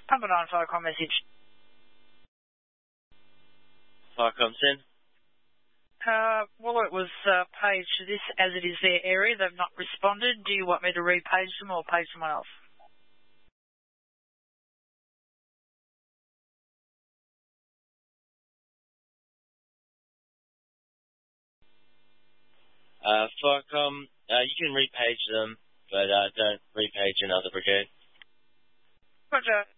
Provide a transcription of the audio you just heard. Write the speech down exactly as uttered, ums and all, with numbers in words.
Papa nine, Firecom message. Firecom send. Uh, well, it was uh, paged to this as it is their area. They've not responded. Do you want me to repage them or page someone else? Uh, Firecom, uh, you can repage them, but uh, don't repage another brigade. Roger.